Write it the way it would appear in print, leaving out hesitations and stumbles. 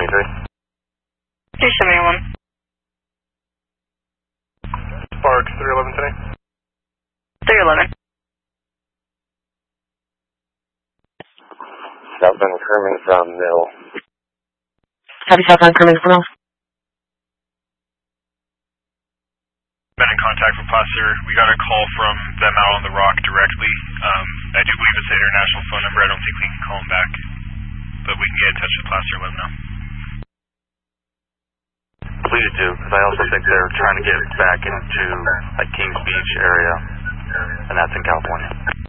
373. 371. Sparks 311 today. 311. Southbound Kerman from Mill. Copy southbound Kerman from Mill. Been in contact with Placer. We got a call from them out on the rock directly. I do believe it's an international phone number. I don't think we can call them back, but we can get in touch with Placer and let them know. Please do, because I also think they're trying to get back into like Kings Beach area, and that's in California.